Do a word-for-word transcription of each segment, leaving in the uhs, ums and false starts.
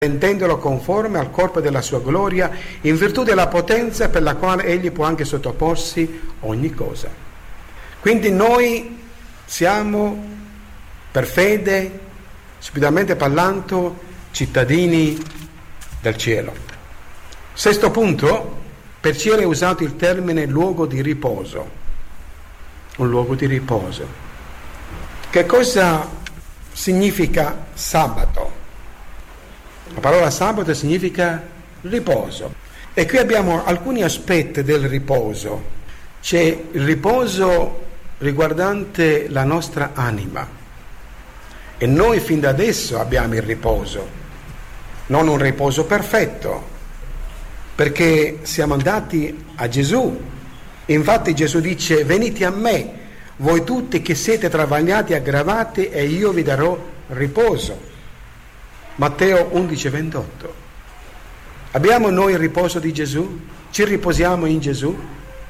rendendolo conforme al corpo della sua gloria, in virtù della potenza per la quale egli può anche sottoporsi ogni cosa. Quindi noi siamo, per fede, spiritualmente parlando, cittadini del cielo. Sesto punto, per cielo è usato il termine luogo di riposo. Un luogo di riposo. Che cosa significa sabato? La parola sabato significa riposo. E qui abbiamo alcuni aspetti del riposo. C'è il riposo riguardante la nostra anima. E noi fin da adesso abbiamo il riposo. Non un riposo perfetto, perché siamo andati a Gesù. Infatti Gesù dice: venite a me, voi tutti che siete travagliati e aggravati, e io vi darò riposo. Matteo undici ventotto. Abbiamo noi il riposo di Gesù? Ci riposiamo in Gesù?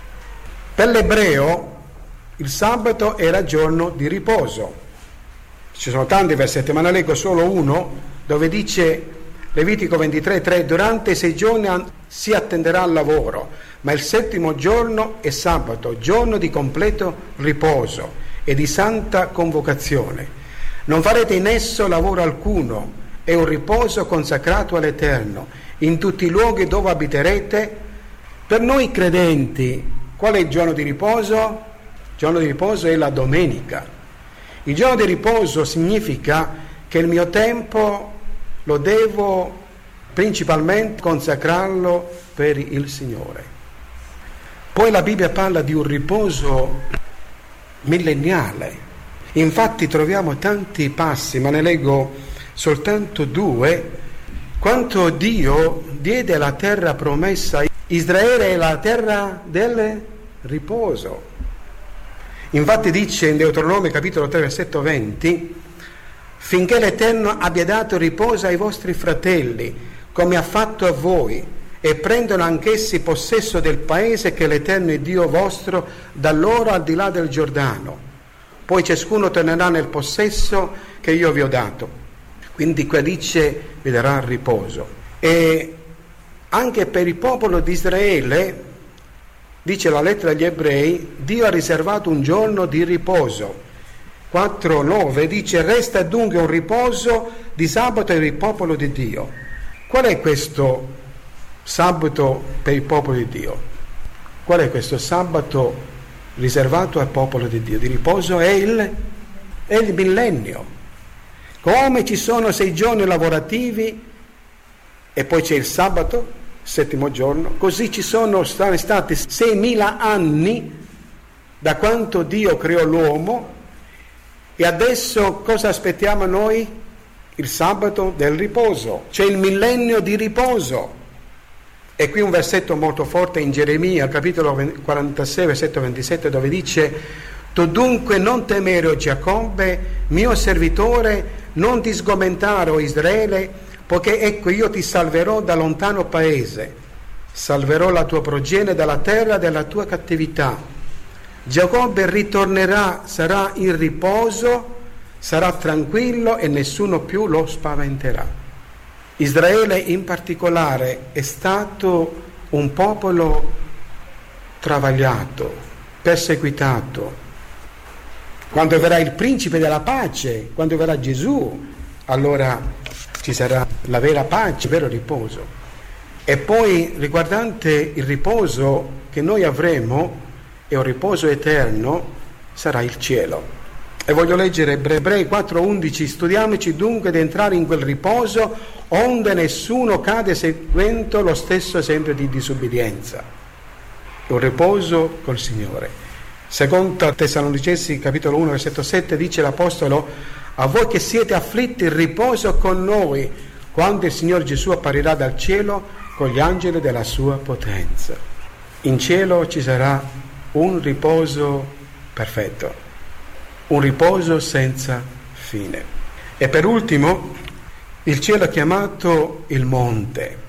Per l'ebreo il sabato era giorno di riposo. Ci sono tanti versetti, ma ne leggo solo uno, dove dice, Levitico ventitré tre, durante i sei giorni si attenderà al lavoro, ma il settimo giorno è sabato, giorno di completo riposo e di santa convocazione. Non farete in esso lavoro alcuno, è un riposo consacrato all'Eterno. In tutti i luoghi dove abiterete, per noi credenti, qual è il giorno di riposo? Il giorno di riposo è la domenica. Il giorno di riposo significa che il mio tempo lo devo principalmente consacrarlo per il Signore. Poi la Bibbia parla di un riposo millenniale. Infatti troviamo tanti passi, ma ne leggo soltanto due. Quanto Dio diede la terra promessa, Israele è la terra del riposo. Infatti dice in Deuteronomio capitolo tre versetto venti: finché l'Eterno abbia dato riposo ai vostri fratelli, come ha fatto a voi, e prendono anch'essi possesso del paese che l'Eterno è Dio vostro da loro al di là del Giordano. Poi ciascuno tornerà nel possesso che io vi ho dato. Quindi qua dice vi darà riposo. E anche per il popolo di Israele, dice la lettera agli ebrei, Dio ha riservato un giorno di riposo. quattro nove dice: resta dunque un riposo di sabato per il popolo di Dio. Qual è questo sabato per il popolo di Dio? Qual è questo sabato riservato al popolo di Dio? Di riposo è il, è il millennio. Come ci sono sei giorni lavorativi e poi c'è il sabato, settimo giorno, così ci sono stati seimila anni da quando Dio creò l'uomo. E adesso cosa aspettiamo noi? Il sabato del riposo, c'è il millennio di riposo. E qui un versetto molto forte in Geremia, capitolo quarantasei, versetto ventisette, dove dice: tu dunque non temere, o Giacobbe, mio servitore, non ti sgomentare, o Israele, poiché ecco io ti salverò da lontano paese, salverò la tua progenie dalla terra della tua cattività. Giacobbe ritornerà, sarà in riposo, sarà tranquillo e nessuno più lo spaventerà. Israele in particolare è stato un popolo travagliato, perseguitato. Quando verrà il principe della pace, quando verrà Gesù, allora ci sarà la vera pace, il vero riposo. E poi riguardante il riposo che noi avremo, e un riposo eterno, sarà il cielo. E voglio leggere Ebrei quattro undici: studiamoci dunque di entrare in quel riposo, onde nessuno cade seguendo lo stesso esempio di disubbidienza. Un riposo col Signore. Seconda Tessalonicesi capitolo uno versetto sette dice l'Apostolo: a voi che siete afflitti, riposo con noi, quando il Signore Gesù apparirà dal cielo con gli angeli della sua potenza. In cielo ci sarà un riposo perfetto, un riposo senza fine. E per ultimo, il cielo è chiamato il monte.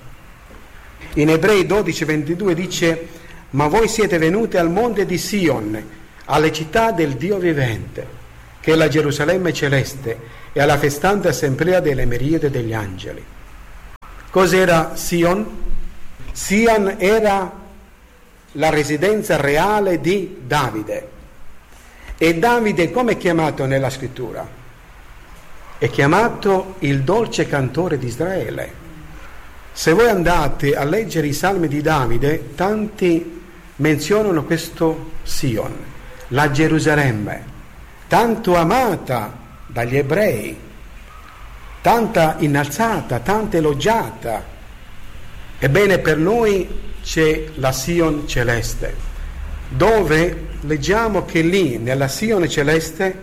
In Ebrei dodici ventidue dice: ma voi siete venuti al monte di Sion, alle città del Dio vivente, che è la Gerusalemme celeste, e alla festante assemblea delle miriadi degli angeli. Cos'era Sion? Sion era la residenza reale di Davide. E Davide come è chiamato nella scrittura? È chiamato il dolce cantore di Israele. Se voi andate a leggere i salmi di Davide, tanti menzionano questo Sion, la Gerusalemme, tanto amata dagli ebrei, tanta innalzata, tanta elogiata. Ebbene, per noi c'è la Sion celeste, dove leggiamo che lì, nella Sion celeste,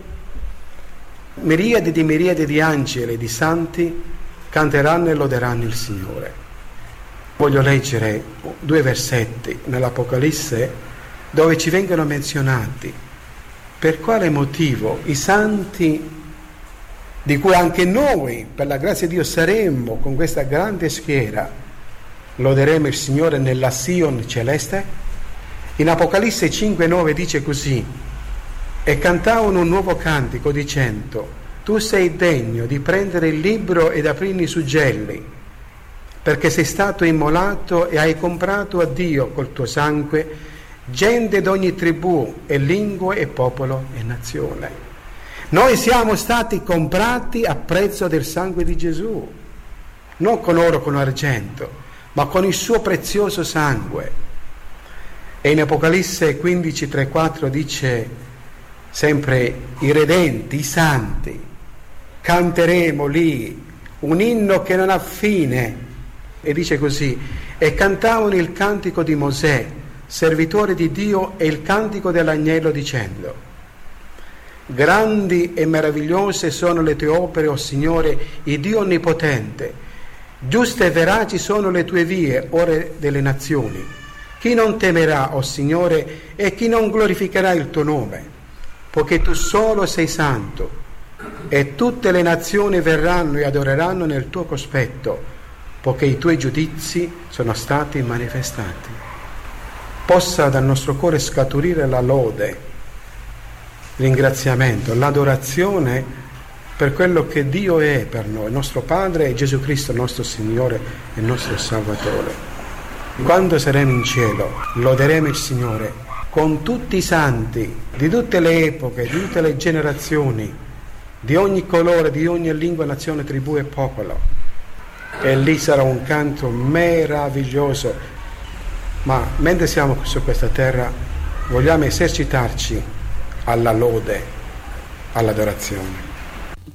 miriadi di miriadi di angeli e di santi canteranno e loderanno il Signore. Voglio leggere due versetti nell'Apocalisse dove ci vengono menzionati per quale motivo i santi, di cui anche noi, per la grazia di Dio, saremmo con questa grande schiera, loderemo il Signore nella Sion celeste. In Apocalisse cinque nove dice così: e cantavano un nuovo cantico dicendo: tu sei degno di prendere il libro ed aprirne i suggelli, perché sei stato immolato e hai comprato a Dio col tuo sangue gente d'ogni tribù e lingua e popolo e nazione. Noi siamo stati comprati a prezzo del sangue di Gesù, non con oro, con argento, ma con il suo prezioso sangue. E in Apocalisse quindici tre quattro dice sempre: i redenti, i santi, canteremo lì un inno che non ha fine. E dice così: e cantavano il cantico di Mosè, servitore di Dio, e il cantico dell'agnello dicendo: grandi e meravigliose sono le tue opere, o Signore, il Dio onnipotente. Giuste e veraci sono le tue vie, ore delle nazioni. Chi non temerà, o Signore, e chi non glorificherà il tuo nome? Poiché tu solo sei santo, e tutte le nazioni verranno e adoreranno nel tuo cospetto, poiché i tuoi giudizi sono stati manifestati. Possa dal nostro cuore scaturire la lode, ringraziamento, l'adorazione per quello che Dio è per noi, nostro Padre, e Gesù Cristo, nostro Signore e nostro Salvatore. Quando saremo in cielo, loderemo il Signore con tutti i santi di tutte le epoche, di tutte le generazioni, di ogni colore, di ogni lingua, nazione, tribù e popolo. E lì sarà un canto meraviglioso. Ma mentre siamo su questa terra vogliamo esercitarci alla lode, all'adorazione.